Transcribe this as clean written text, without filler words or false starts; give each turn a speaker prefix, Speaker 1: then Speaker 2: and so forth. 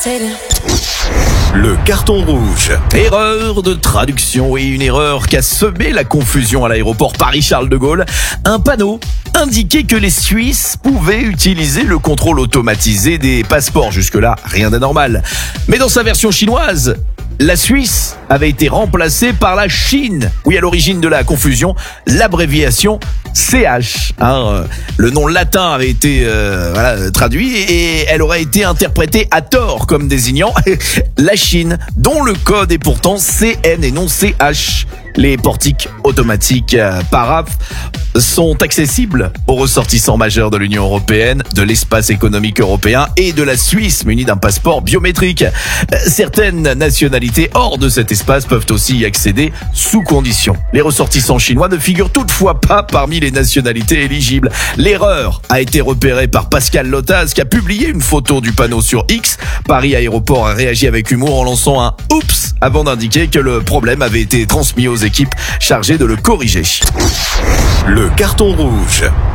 Speaker 1: Le carton rouge. Erreur de traduction et une erreur qui a semé la confusion à l'aéroport Paris-Charles de Gaulle. Un panneau indiquait que les Suisses pouvaient utiliser le contrôle automatisé des passeports. Jusque-là, rien d'anormal. Mais dans sa version chinoise, la Suisse avait été remplacée par la Chine. Oui, à l'origine de la confusion, l'abréviation CH. Le nom latin avait été traduit et elle aurait été interprétée à tort comme désignant la Chine, dont le code est pourtant CN et non CH. Les portiques automatiques PARAF sont accessibles aux ressortissants majeurs de l'Union européenne, de l'espace économique européen et de la Suisse munis d'un passeport biométrique. Certaines nationalités hors de cet espace peuvent aussi y accéder sous condition. Les ressortissants chinois ne figurent toutefois pas parmi les nationalités éligibles. L'erreur a été repérée par Pascal Lotaz qui a publié une photo du panneau sur X. Paris Aéroport a réagi avec humour en lançant un « oups » avant d'indiquer que le problème avait été transmis aux équipes chargées de le corriger. Le carton rouge.